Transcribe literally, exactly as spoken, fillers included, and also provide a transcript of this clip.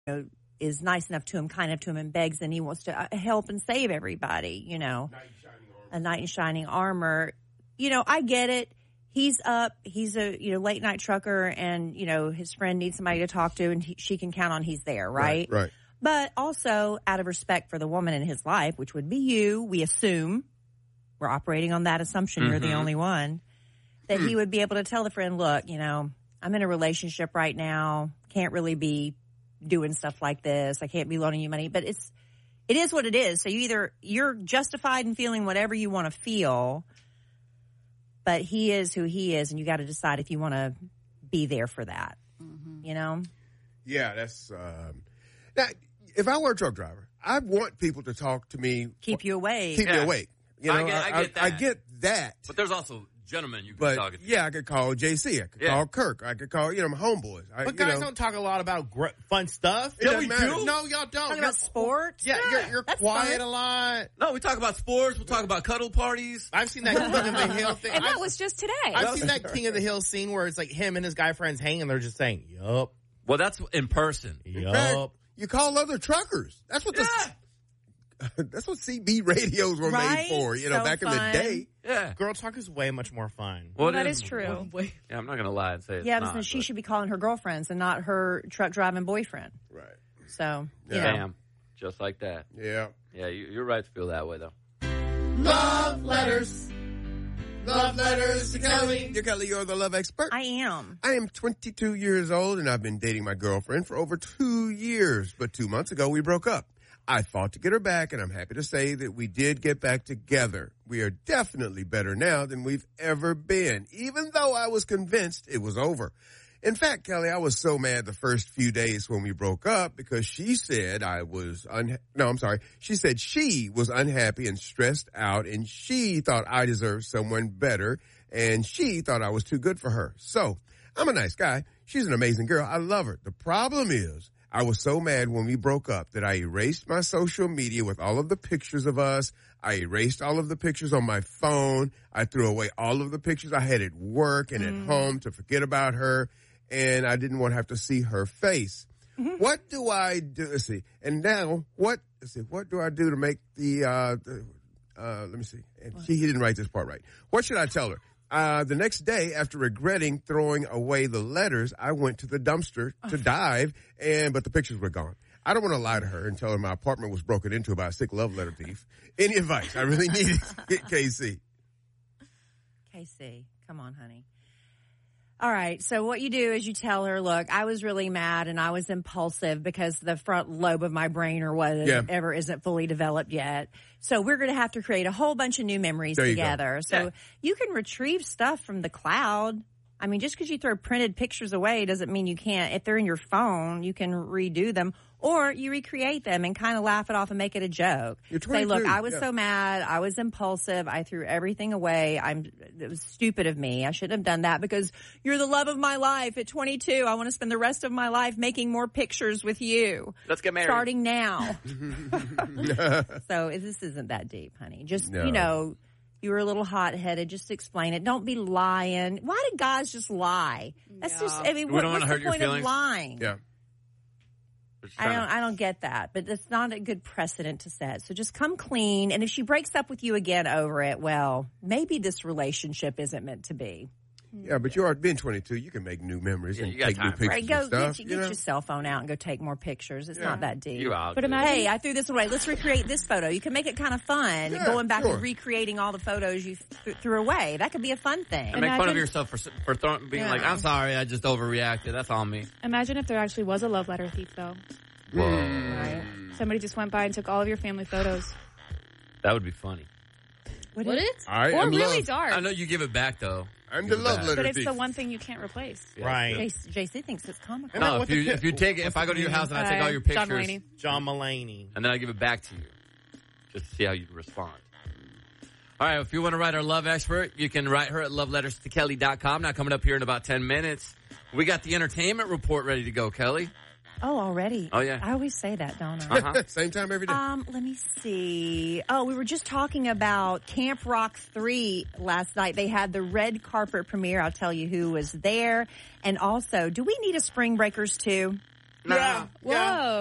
know, is nice enough to him, kind enough to him, and begs, and he wants to help and save everybody, you know. Knight in shining armor. A knight in shining armor. You know, I get it. He's up. He's a, you know, late night trucker, and, you know, his friend needs somebody to talk to, and he, she can count on he's there, right? Right, right. But also, out of respect for the woman in his life, which would be you, we assume, we're operating on that assumption, mm-hmm. you're the only one, that hmm. he would be able to tell the friend, look, you know, I'm in a relationship right now, can't really be doing stuff like this, I can't be loaning you money, but it's, it is what it is. So you either, you're justified in feeling whatever you want to feel, but he is who he is, and you got to decide if you want to be there for that, mm-hmm. you know? Yeah, that's, um, now, if I were a truck driver, I want people to talk to me. Keep you awake. Keep yeah. you awake. You know, I, get, I, get that. I, I get that. But there's also gentlemen you can but, talk to. Yeah, I could call J C. I could yeah. call Kirk. I could call, you know, my homeboys. I, but guys you know, don't talk a lot about gr- fun stuff. Yeah, we matter. do. No, y'all don't. Talking you're, about sports? Yeah, yeah you're, you're that's quiet fun. a lot. No, we talk about sports. We'll talk about cuddle parties. I've seen that King of the Hill thing. And that I've, was just today. I've seen that King of the Hill scene where it's like him and his guy friends hanging. They're just saying, yup. Well, that's in person. Yup. You call other truckers. That's what the... Yeah. That's what C B radios were right? made for, you know, so back fun. in the day. Yeah. Girl talk is way much more fun. Well, well that is, is true. Well, yeah, I'm not going to lie and say it's yeah, not. but she but. should be calling her girlfriends and not her truck driving boyfriend. Right. So, you Yeah. know. Bam. Just like that. Yeah. Yeah, you, you're right to feel that way, though. Love letters. Love letters to Kelly. Dear Kelly, you're the love expert. I am. I am twenty-two years old, and I've been dating my girlfriend for over two years. But two months ago, we broke up. I fought to get her back, and I'm happy to say that we did get back together. We are definitely better now than we've ever been, even though I was convinced it was over. In fact, Kelly, I was so mad the first few days when we broke up because she said I was un- no, I'm sorry. She said she was unhappy and stressed out, and she thought I deserved someone better, and she thought I was too good for her. So, I'm a nice guy. She's an amazing girl. I love her. The problem is, I was so mad when we broke up that I erased my social media with all of the pictures of us. I erased all of the pictures on my phone. I threw away all of the pictures I had at work and mm. at home to forget about her. And I didn't want to have to see her face. Mm-hmm. What do I do? Let's see. And now, what, let's see, what do I do to make the, uh, the uh, let me see. And she, he didn't write this part right. What should I tell her? Uh, the next day, after regretting throwing away the letters, I went to the dumpster to dive, and but the pictures were gone. I don't want to lie to her and tell her my apartment was broken into by a sick love letter thief. Any advice? I really need it, K C. K C, come on, honey. All right. So what you do is you tell her, look, I was really mad and I was impulsive because the front lobe of my brain or whatever yeah. isn't fully developed yet. So we're going to have to create a whole bunch of new memories there together. You so yeah. you can retrieve stuff from the cloud. I mean, just because you throw printed pictures away doesn't mean you can't. If they're in your phone, you can redo them. Or you recreate them and kind of laugh it off and make it a joke. Say, look, I was yeah. so mad. I was impulsive. I threw everything away. I'm, it was stupid of me. I shouldn't have done that because you're the love of my life. At twenty-two, I want to spend the rest of my life making more pictures with you. Let's get married. Starting now. So this isn't that deep, honey. Just, no. you know, you were a little hot-headed. Just explain it. Don't be lying. Why do guys just lie? That's yeah. just, I mean, we what, don't what's want to hurt the your point of feelings. lying? Yeah. I don't, I don't get that, but it's not a good precedent to set. So just come clean. And if she breaks up with you again over it, well, maybe this relationship isn't meant to be. Yeah, but you are being twenty-two. You can make new memories Yeah, and you got take time. new pictures Right, go and stuff. get, you get know? your cell phone out and go take more pictures. It's Yeah. not that deep. You out. But dude. imagine- Hey, I threw this away. Let's recreate this photo. You can make it kind of fun, Yeah, going back sure. and recreating all the photos you th- threw away. That could be a fun thing. And make fun of Imagine- yourself for for throwing, being Yeah. like, I'm sorry, I just overreacted. That's on me. Imagine if there actually was a love letter thief, though. Whoa. Right? Somebody just went by and took all of your family photos. That would be funny. Would Would it? it? All right, Or I'm really love. dark. I know you give it back, though. I'm Give the it love back. letter But it's thief. the one thing you can't replace. Right. J- J C thinks it's comical. And I No, want if you the- if you take it, if I go to your house and I take all your John pictures, Mulaney. John Mulaney. and then I give it back to you, just to see how you respond. All right, if you want to write our love expert, you can write her at love letters to kelly dot com. Now coming up here in about ten minutes, we got the entertainment report ready to go, Kelly. Oh, already? Oh, yeah. I always say that, don't I? Uh-huh. Same time every day. Um, let me see. Oh, we were just talking about Camp Rock three last night. They had the red carpet premiere. I'll tell you who was there. And also, do we need a Spring Breakers two? Nah. Yeah. Whoa.